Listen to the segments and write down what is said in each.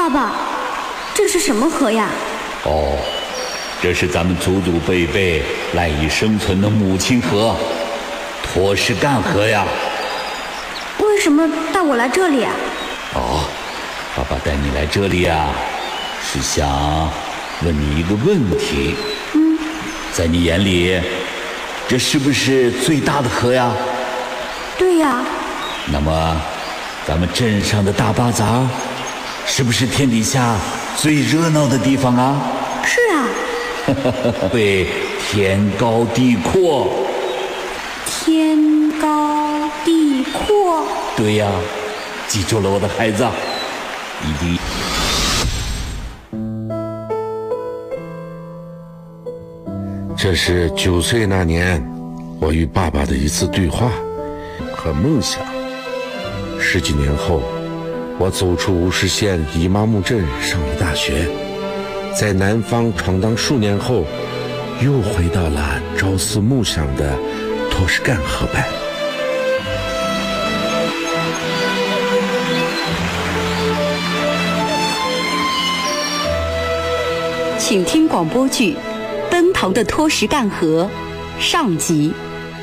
爸爸，这是什么河呀？ 哦，这是咱们祖祖辈辈赖以生存的母亲河——托什干河呀。 为什么带我来这里啊？ 哦，爸爸带你来这里啊，是想问你一个问题。在你眼里，这是不是最大的河呀？ 对呀。 那么，咱们镇上的大巴扎，是不是天底下最热闹的地方啊？ 是啊。 对，天高地阔。 天高地阔。 对呀，记住了，我的孩子，一定。 这是9岁那年，我与爸爸的一次对话和梦想。10几年后，我走出无锡县伊玛目镇上了大学，在南方闯荡数年后，又回到了朝思暮想的托什干河畔。 请听广播剧《奔腾的托什干河》上集。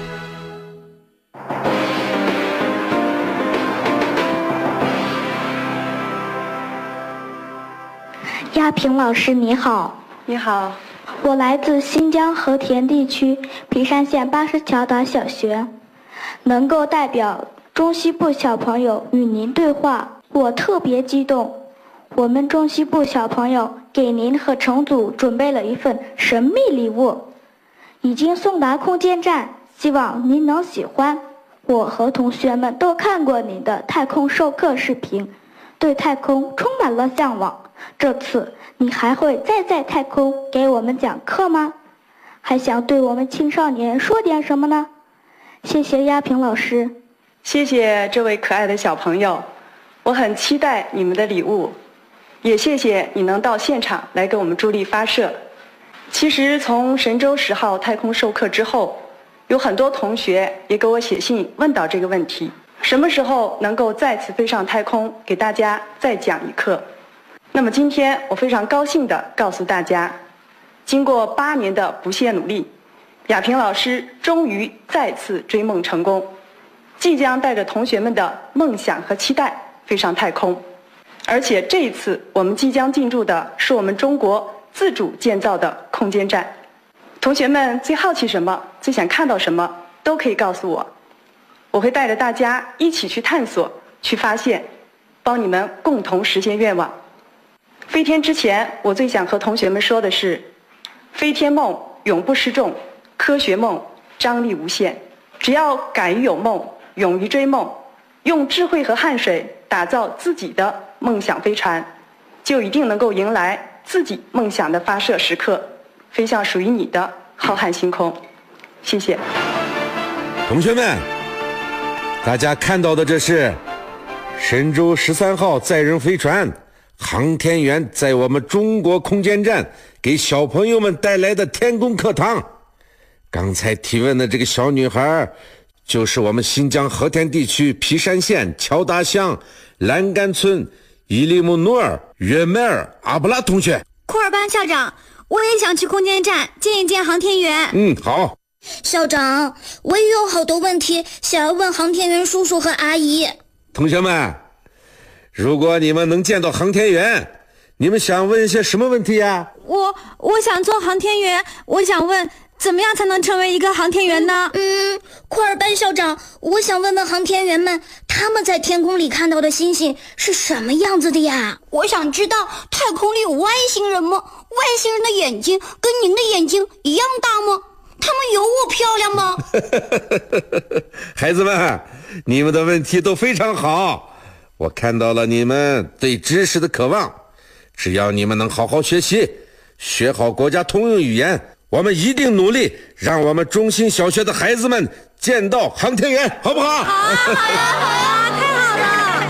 亚平老师你好。 你好。 我来自新疆和田地区皮山县80桥岛小学，能够代表中西部小朋友与您对话，我特别激动。我们中西部小朋友给您和成组准备了一份神秘礼物，已经送达空间站，希望您能喜欢。我和同学们都看过您的太空授课视频，对太空充满了向往。这次你还会再在太空给我们讲课吗？还想对我们青少年说点什么呢？谢谢亚平老师。 谢谢这位可爱的小朋友，我很期待你们的礼物，也谢谢你能到现场来给我们助力发射。其实从神舟10号太空授课之后，有很多同学也给我写信问到这个问题，什么时候能够再次飞上太空，给大家再讲一课。那么今天我非常高兴地告诉大家，经过8年的不懈努力，亚平老师终于再次追梦成功，即将带着同学们的梦想和期待飞上太空。而且这一次我们即将进驻的是我们中国自主建造的空间站。同学们最好奇什么，最想看到什么，都可以告诉我，我会带着大家一起去探索，去发现，帮你们共同实现愿望。飞天之前，我最想和同学们说的是，飞天梦永不失重，科学梦张力无限。只要敢于有梦，勇于追梦，用智慧和汗水打造自己的梦想飞船，就一定能够迎来自己梦想的发射时刻，飞向属于你的浩瀚星空。谢谢。 同学们，大家看到的这是神舟13号载人飞船航天员在我们中国空间站给小朋友们带来的天宫课堂。刚才提问的这个小女孩，就是我们新疆和田地区皮山县乔达乡栏杆村伊利姆努尔约迈尔阿布拉同学。 库尔班校长，我也想去空间站见一见航天员。 好。 校长，我也有好多问题想要问航天员叔叔和阿姨。 同学们，如果你们能见到航天员，你们想问一些什么问题呀？ 我想做航天员，我想问怎么样才能成为一个航天员呢？库尔班校长，我想问问航天员们，他们在天空里看到的星星是什么样子的呀？我想知道太空里有外星人吗？外星人的眼睛跟您的眼睛一样大吗？他们有我漂亮吗？ 孩子们，你们的问题都非常好，我看到了你们对知识的渴望。只要你们能好好学习，学好国家通用语言，我们一定努力让我们中心小学的孩子们见到航天员，好不好？ 好呀，好呀，好呀，太好了！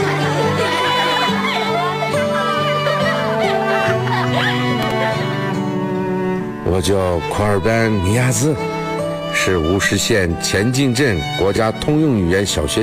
我叫库尔班尼亚兹，是无锡县前进镇国家通用语言小学